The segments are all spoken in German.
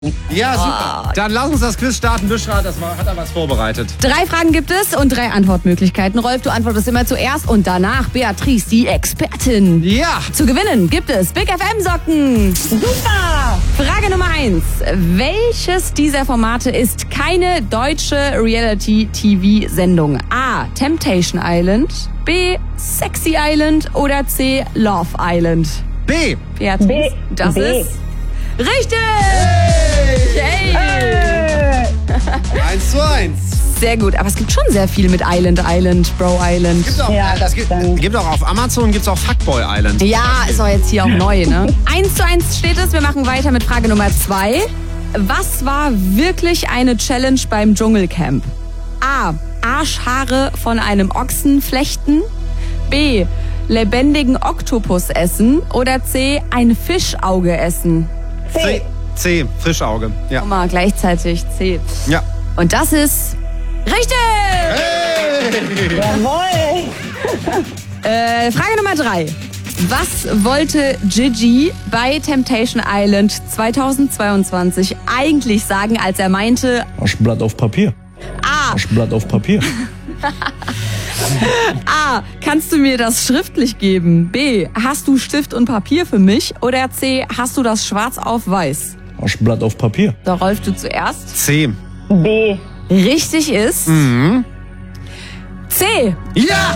Ja, super. Dann lass uns das Quiz starten. Büschra, hat er was vorbereitet. 3 Fragen gibt es und 3 Antwortmöglichkeiten. Rolf, du antwortest immer zuerst und danach Beatrice, die Expertin. Ja. Zu gewinnen gibt es Big FM Socken. Super! Frage Nummer 1. Welches dieser Formate ist keine deutsche Reality-TV-Sendung? A. Temptation Island, B. Sexy Island oder C. Love Island? B. Beatrice, B. das B. ist richtig! Hey. 1:1. Sehr gut, aber es gibt schon sehr viel mit Island, Bro Island. Ja, das Gibt auch auf Amazon, gibt's auch Fuckboy Island. Ja, ist auch jetzt hier auch neu, ne? 1:1 steht es. Wir machen weiter mit Frage Nummer 2. Was war wirklich eine Challenge beim Dschungelcamp? A. Arschhaare von einem Ochsen flechten. B. Lebendigen Oktopus essen. Oder C. Ein Fischauge essen. C. Fischauge. Ja. Guck mal, gleichzeitig C. Ja. Und das ist richtig! Jawohl! Frage Nummer 3. Was wollte Gigi bei Temptation Island 2022 eigentlich sagen, als er meinte... Aschenblatt auf Papier. A. Aschenblatt auf Papier. A. Kannst du mir das schriftlich geben? B. Hast du Stift und Papier für mich? Oder C. Hast du das schwarz auf weiß? Aschenblatt auf Papier. Da Rolf, du zuerst. C. B. Richtig ist... C. Ja!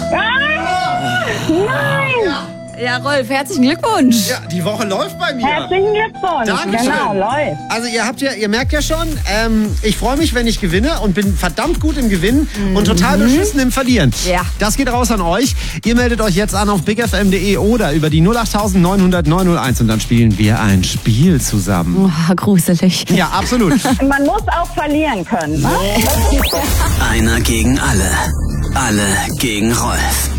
Ja, Rolf, herzlichen Glückwunsch. Ja, die Woche läuft bei mir. Herzlichen Glückwunsch! Dankeschön. Genau, läuft. Also ihr merkt ja schon, ich freue mich, wenn ich gewinne und bin verdammt gut im Gewinnen und total beschissen im Verlieren. Ja. Das geht raus an euch. Ihr meldet euch jetzt an auf bigfm.de oder über die 08900 901 und dann spielen wir ein Spiel zusammen. Oh, gruselig. Ja, absolut. Man muss auch verlieren können. Ne? Einer gegen alle. Alle gegen Rolf.